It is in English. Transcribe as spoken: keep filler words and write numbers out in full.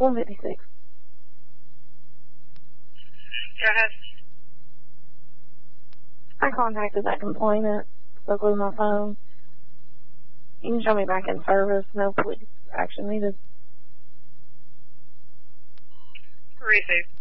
one fifty-six. Go ahead. I contacted that complainant, spoke with my phone. You can show me back in service, no police action needed. Received.